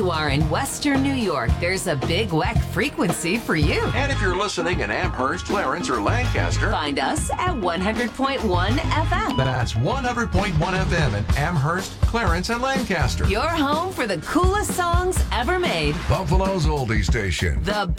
you are in Western New York, there's a Big Weck frequency for you. And if you're listening in Amherst, Clarence, or Lancaster, Find us at 100.1 FM. that's 100.1 FM in Amherst, Clarence, and Lancaster. Your home for the coolest songs ever made. Buffalo's oldie station. The